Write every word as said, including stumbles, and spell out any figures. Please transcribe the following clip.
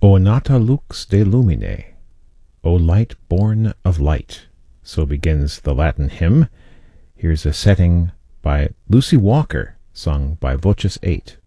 O nata lux de lumine, O light born of light. So begins the Latin hymn. Here's a setting by Lucy Walker, sung by Voces eight.